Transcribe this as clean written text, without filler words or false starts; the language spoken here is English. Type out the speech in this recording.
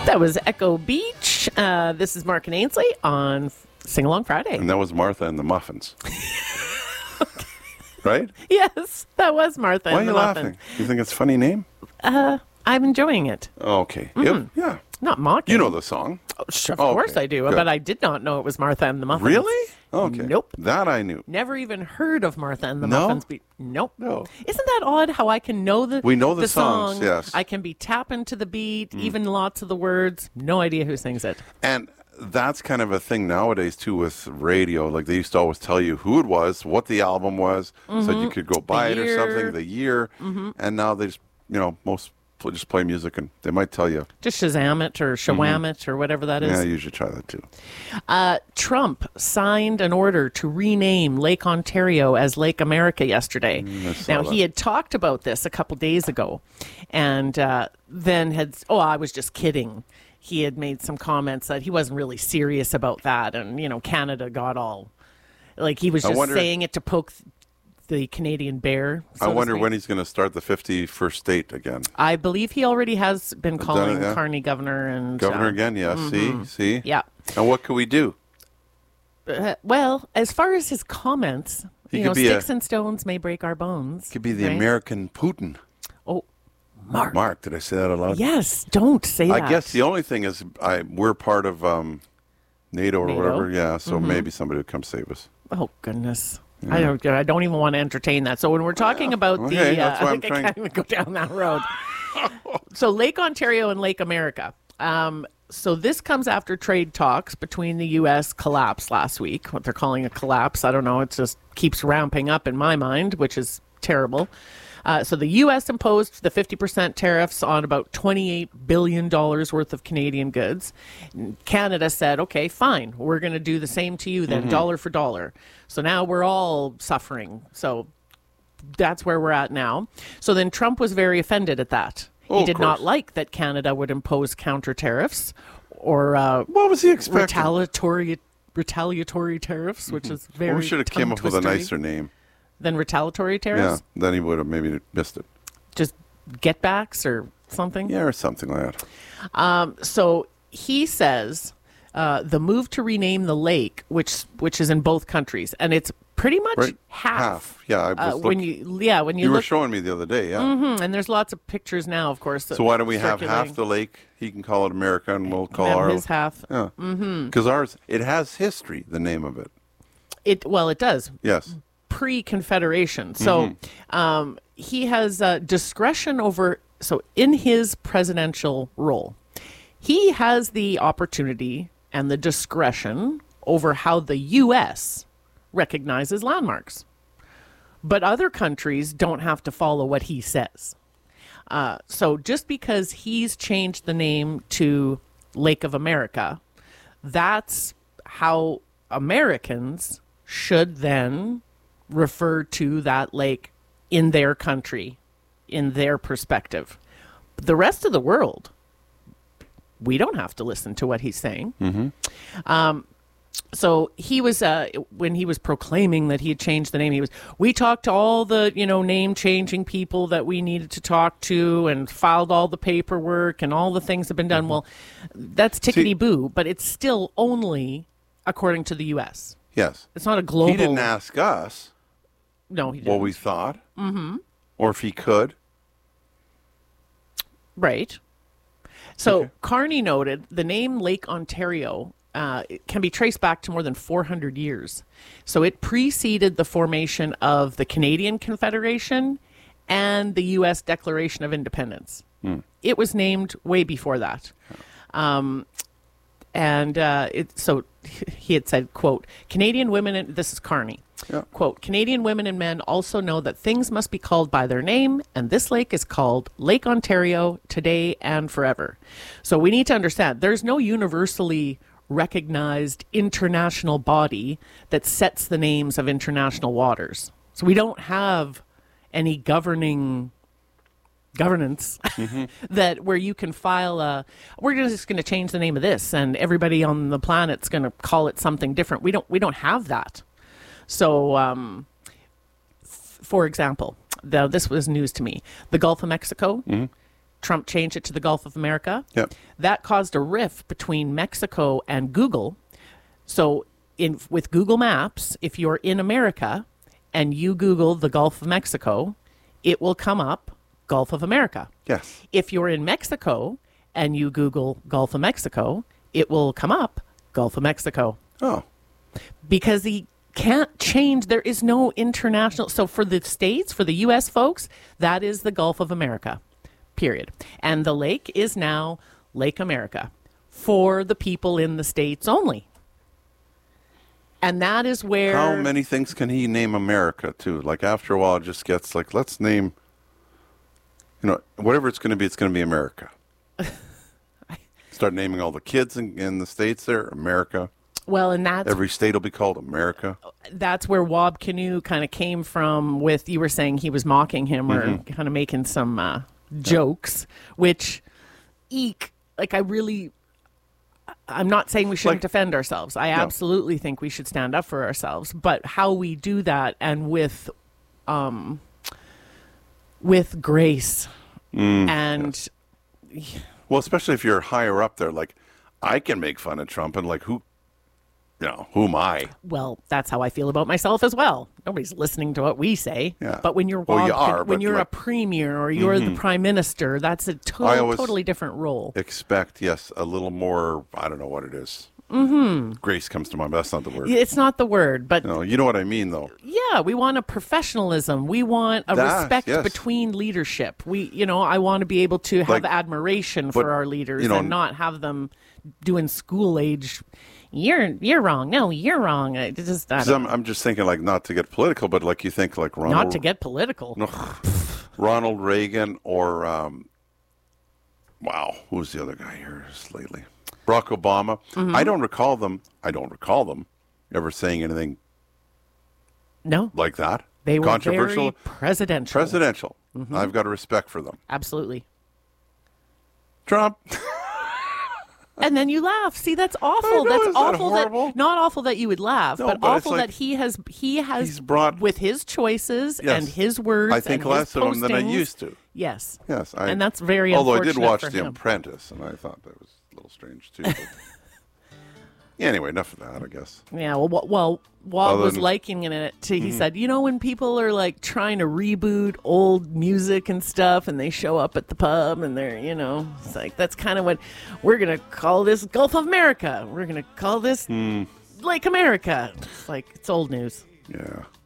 That was Echo Beach. This is Mark and Ainsley on Sing Along Friday. And that was Martha and the Muffins. Right? Yes, that was Martha Why are and you the laughing? Muffins. You think it's a funny name? I'm enjoying it. Oh, okay. Yeah. Not mocking. You know the song. Of okay, course I do, good. but I did not know it was Martha and the Muffins. Really? Okay. Nope. That I knew. Never even heard of Martha and the No? Muffins. Nope. No. Isn't that odd how I can know We know the songs, song? yes. I can be tapping to the beat, even lots of the words. No idea who sings it. And that's kind of a thing nowadays, too, with radio. Like, they used to always tell you who it was, what the album was, so you could go buy it or year. something, the year. And now they just, most just play music, and they might tell you. Just Shazam it or Shawam it or whatever that is. Yeah, I usually try that, too. Trump signed an order to rename Lake Ontario as Lake America yesterday. saw Now, that. he had talked about this a couple days ago and then I was just kidding. He had made some comments that he wasn't really serious about that. And, Canada got all, like he was just saying it to poke the Canadian bear. I wonder when he's going to start the 51st state again. I believe he already has been calling yeah. Carney governor. And Governor again, yeah. See? Yeah. And what could we do? Well, as far as his comments, He could be sticks and stones may break our bones. Could be the right? American Putin. Oh, Mark. Mark, did I say that out loud? Yes, don't say that. I guess the only thing is we're part of NATO or whatever. Yeah, so maybe somebody would come save us. Oh, goodness. I don't even want to entertain that. So when we're talking about that's why I I'm think I can't even go down that road. So Lake Ontario and Lake America. So this comes after trade talks between the U.S. collapsed last week. What they're calling a collapse, I don't know. It just keeps ramping up in my mind, which is terrible. So the U.S. imposed the 50% tariffs on about $28 billion worth of Canadian goods. Canada said, okay, fine, we're going to do the same to you then, dollar for dollar. So now we're all suffering. So that's where we're at now. So then Trump was very offended at that. He did not like that Canada would impose counter tariffs or what was he expecting? Retaliatory tariffs, which is very Well, we should have came up with a nicer name. Than retaliatory Yeah, tariffs? then he would have maybe missed it. Just getbacks or something? Yeah, or something like that. So he says the move to rename the lake, which is in both countries, and it's pretty much Right? half. Yeah, I was When looking. you were look, showing me the other day, yeah. and there's lots of pictures now, of course. So why don't we have half the lake? He can call it America, and we'll call ours his half. Yeah, because ours it has history. The name of it. It does. Yes. Pre-Confederation. So he has discretion over, so in his presidential role, he has the opportunity and the discretion over how the U.S. recognizes landmarks. But other countries don't have to follow what he says. So just because he's changed the name to Lake of America, that's how Americans should then refer to that lake in their country, in their perspective. But the rest of the world, we don't have to listen to what he's saying. So he was, when he was proclaiming that he had changed the name, we talked to all the, name changing people that we needed to talk to and filed all the paperwork and all the things have been done. Well, that's tickety-boo, but it's still only according to the U.S. Yes. It's not a global. He didn't ask us. No, he didn't. What we thought. Or if he could. Right. So Carney noted the name Lake Ontario it can be traced back to more than 400 years. So it preceded the formation of the Canadian Confederation and the U.S. Declaration of Independence. It was named way before that. So he had said, quote, Canadian women, and this is Carney, quote, Canadian women and men also know that things must be called by their name, and this lake is called Lake Ontario today and forever. So we need to understand there's no universally recognized international body that sets the names of international waters. So we don't have any governance that where you can file we're just going to change the name of this and everybody on the planet's going to call it something different. We don't have that. So for example, this was news to me. The Gulf of Mexico Trump changed it to the Gulf of America. Yep. That caused a rift between Mexico and Google. So with Google Maps, if you're in America and you Google the Gulf of Mexico, it will come up Gulf of America. Yes. If you're in Mexico and you Google Gulf of Mexico, it will come up Gulf of Mexico. Oh. Because he can't change. There is no international. So for the States, for the U.S. folks, that is the Gulf of America, period. And the lake is now Lake America for the people in the States only. And that is where... How many things can he name America to? Like, after a while, it just gets like, let's name, whatever it's going to be America. Start naming all the kids in the States there, America. Well, and that's... Every state will be called America. That's where Wob Canoe kind of came from with, you were saying he was mocking him or kind of making some jokes, which, I'm not saying we shouldn't defend ourselves. I absolutely think we should stand up for ourselves. But how we do that and with grace and... Well, especially if you're higher up there, like, I can make fun of Trump and like, who am I? Well, that's how I feel about myself as well. Nobody's listening to what we say. Yeah. But when you're a premier or you're the prime minister, that's a totally different role. Expect, yes, a little more, I don't know what it is. Grace comes to mind, but that's not the word. It's not the word, but... No, you know what I mean, though. Yeah, we want a professionalism. We want a respect between leadership. I want to be able to have admiration for our leaders and not have them doing school age... You're wrong. No, you're wrong. I'm just thinking, like, not to get political, but like you think like Ronald. Not to get political. No, Ronald Reagan or who's the other guy here lately? Barack Obama. I don't recall them ever saying anything. No, like that. They were controversial, very presidential. I've got a respect for them. Absolutely. Trump. And then you laugh. See, that's awful. That's awful. Not awful that you would laugh, but awful that he has brought with his choices and his words. I think less of them than I used to. Yes. Yes. And that's very although unfortunate. I did watch for The him. Apprentice, and I thought that was a little strange too. But anyway, enough of that, I guess. Yeah. Well, Wob was likening it to. He said, when people are like trying to reboot old music and stuff, and they show up at the pub, and they're, it's like that's kind of what we're gonna call this Gulf of America. We're gonna call this Lake America. It's like it's old news. Yeah.